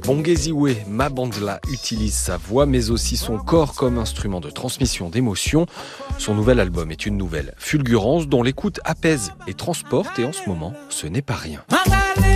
Bongeziwe Mabandla utilise sa voix mais aussi son corps comme instrument de transmission d'émotions. Son nouvel album est une nouvelle fulgurance dont l'écoute apaise et transporte, et en ce moment, ce n'est pas rien.